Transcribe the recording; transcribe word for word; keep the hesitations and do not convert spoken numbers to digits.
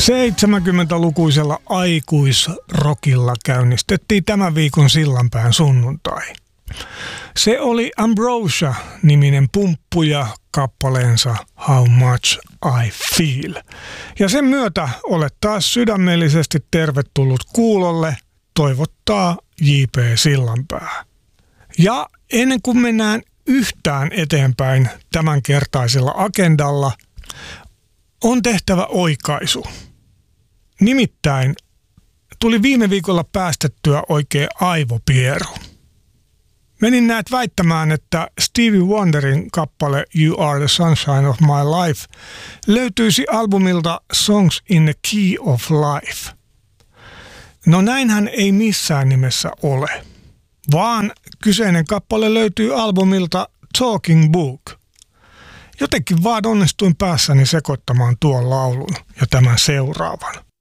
seitsemänkymmentälukuisella aikuisrockilla käynnistettiin tämän viikon Sillanpään sunnuntai. Se oli Ambrosia-niminen pumppuja kappaleensa How Much I Feel. Ja sen myötä olet taas sydämellisesti tervetullut kuulolle, toivottaa J P Sillanpää. Ja ennen kuin mennään yhtään eteenpäin tämänkertaisella agendalla, on tehtävä oikaisu. Nimittäin tuli viime viikolla päästettyä oikein aivopieru. Menin näet väittämään, että Stevie Wonderin kappale You Are the Sunshine of My Life löytyisi albumilta Songs in the Key of Life. No näinhän ei missään nimessä ole, vaan kyseinen kappale löytyy albumilta Talking Book. Jotenkin vaan onnistuin päässäni sekoittamaan tuon laulun ja tämän seuraavan.